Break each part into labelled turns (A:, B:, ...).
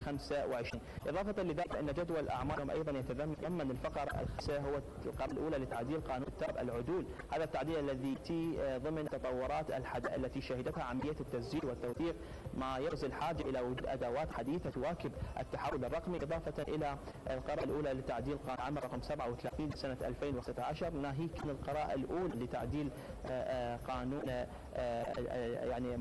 A: 25. إضافة لذلك أن جدول الأعمال أيضا يتضمن الفقرة الخامسة هو الفقرة الأولى لتعديل قانون العدول. هذا التعديل الذي يأتي ضمن تطورات الحدث التي شهدتها عملية التسجيل والتوثيق، ما يبرز الحاجة إلى وجود أدوات حديثة تواكب التحول الرقمي، إضافة إلى القراءة الأولى لتعديل قانون العمل رقم 37 سنة 2016، ناهيك عن القراءة الأولى لتعديل قانون يعني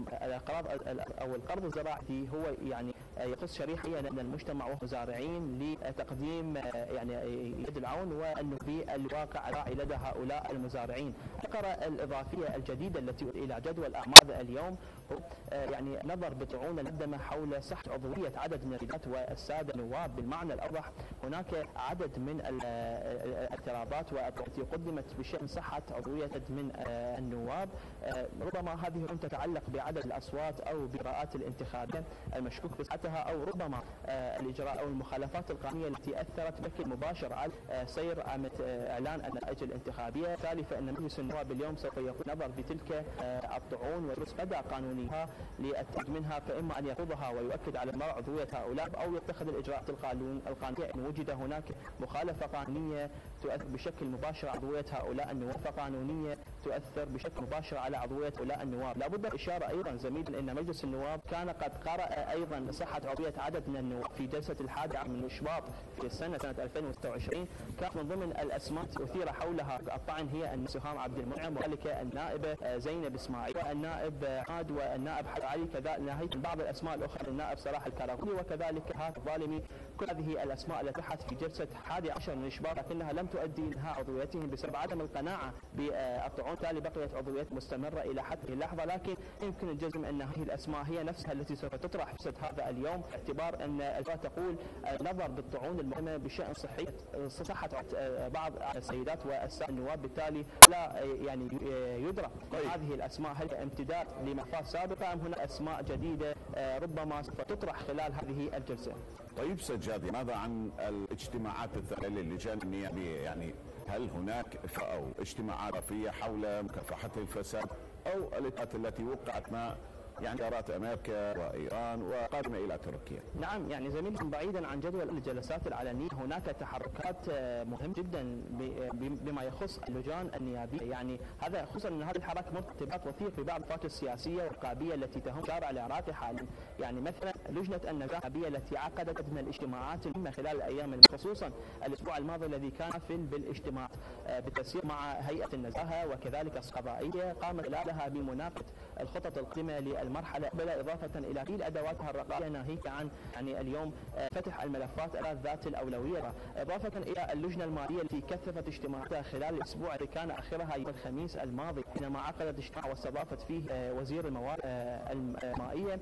A: القرض الزراعي، هو يعني يخص شريحة من المجتمع والمزارعين لتقديم يعني يد العون والنبي الواقع الراعي لدى هؤلاء المزارعين. الفقرة الإضافية الجديدة التي إلى جدول أعمال اليوم هو يعني نظر بطعون المقدمة حول صحة عضوية عدد من السيدات والسادة النواب. بالمعنى الأوضح هناك عدد من الاعتراضات التي قدمت بشأن صحة عضوية من النواب، ربما هذه تتعلق بعدد الأصوات أو بإجراءات الانتخابية المشكوك بصحتها، أو ربما الإجراء أو المخالفات القانونية التي أثرت بشكل مباشر على سير إعلان النتائج الانتخابية. بالتالي فإن مجلس النواب اليوم سوف يقوم نظر بتلك الطعون ويدرس مدى قانونيها للتأكد منها، فإما أن يرفضها ويؤكد على مر عضوية هؤلاء، أو يتخذ الإجراءات القانونية إن وجد هناك مخالفة قانونية تؤثر بشكل مباشر على عضوية هؤلاء النواب، قانونية تؤثر بشكل مباشر على عضوية هؤلاء النواب. لابد من الإشارة أيضا زميلا أن مجلس النواب كان قد قرأ أيضا صحة عضوية عدد من النواب في جلسة 11 من شباط في سنة 2026. كانت من ضمن الأسماء أثير حولها الطعن هي سهام عبد المنعم، وذلك النائبة زينب إسماعيل والنائب عاد والنائب حسن علي، كذلك ناهيك بعض الأسماء الأخرى النائب صلاح الكراغلي وكذلك هات الظالمي. كل هذه الأسماء التي طرحت في جلسة 11 من شباط لكنها لم تؤدي انتهاء عضويتهم بسبب عدم القناعة بالطعون، بالتالي بقيت عضويات مستمرة إلى حتى اللحظة. لكن يمكن الجزم أن هذه الأسماء هي نفسها التي سوف تطرح في هذا اليوم، باعتبار أن الفتوى تقول نظر بالطعون المهمة بشأن صحة بعض السيدات والسادة النواب، بالتالي لا يعني يدرك هذه الأسماء هل امتداد لملفات سابقة أم هنا أسماء جديدة ربما سوف تطرح خلال هذه الجلسة.
B: طيب سجادي، ماذا عن الاجتماعات الثلاثة للجان النيابية؟ يعني هل هناك أو اجتماعات رفية حول مكافحة الفساد أو الاتفاقات التي وقعت مع يعني إدارات أمريكا وإيران وقادمة إلى تركيا؟
A: نعم، يعني زميلي بعيدا عن جدول الجلسات العلنية هناك تحركات مهمة جدا بما يخص اللجان النيابية. يعني هذا خصوصا أن هذه الحركة مرتبط وثيق ببعض الفتوى السياسية والرقابية التي تهم الشارع العراقي حاليا. يعني مثلا لجنة النزاهة النيابية التي عقدت من الاجتماعات المهمة خلال الأيام خصوصا الأسبوع الماضي الذي كان حافل بالاجتماع بالتنسيق مع هيئة النزاهة وكذلك القضائية، قامت خلالها بمناقشة الخطط القادمة للمرحلة، بلا إضافة إلى تفعيل أدواتها الرقابية ناهيك عن يعني اليوم فتح الملفات ذات الأولوية، إضافة إلى اللجنة المالية التي كثفت اجتماعاتها خلال الأسبوع الذي كان آخرها يوم الخميس الماضي، حينما عقدت اجتماع واستضافت فيه وزير الموارد المائية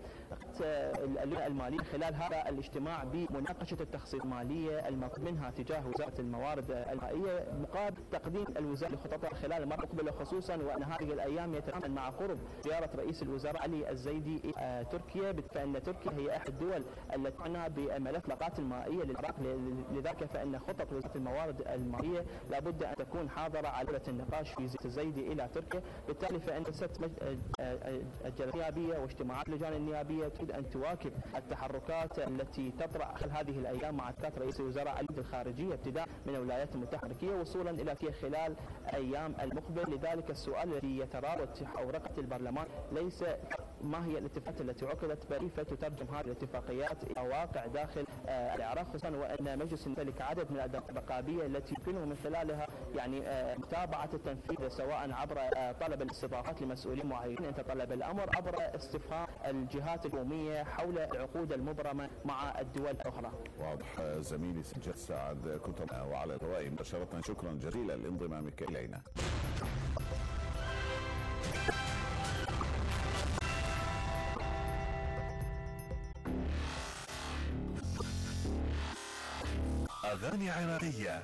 A: اللجنة المالية خلال هذا الاجتماع بمناقشة التخصيص المالية المطلوب منها تجاه وزارة الموارد المائية مقابل تقديم الوزارة لخططها خلال المرة المقبلة، خصوصا وأن هذه الأيام يتزامن مع قرب زيارة رئيس الوزراء علي الزيدي إلى تركيا، فإن تركيا هي أحد الدول التي تعنى بملف الطاقات المائية للعراق، لذلك فإن خطط وزارة الموارد المائية لابد أن تكون حاضرة على طاولة النقاش في زيارة الزيدي إلى تركيا. بالتالي فإن الجلسات النيابية واجتماعات اللجان النيابية تريد أن تواكب التحركات التي تطرأ خلال هذه الأيام مع رئيس الوزراء علي الخارجية ابتداء من الولايات المتحدة الأمريكية وصولا إلى خلال أيام المقبل. لذلك السؤال الذي يتراود حول ورقة البرلمان ليس ما هي الاتفاقات التي عقدت، بل كيف تترجم هذه الاتفاقيات إلى واقع داخل العراق، خصوصا وأن مجلس يمتلك عدد من الأدوات الرقابية التي يمكنه من خلالها يعني متابعة التنفيذ، سواء عبر طلب الاستضافات لمسؤولين معينين أن تطلب الأمر، عبر استفهام الجهات الحكومية حول العقود المبرمة مع الدول الأخرى.
B: واضح زميلي سجاد سعد كنت وعلى الرواية مباشرة، شكرا جزيلا لانضمامك إلينا.
C: أغاني عراقية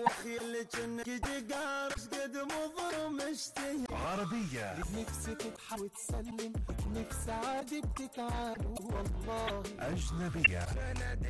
C: عربية،
D: نفسي تضحك وتسلم، نفسي عادي بتتعالوا والله.
C: أجنبية،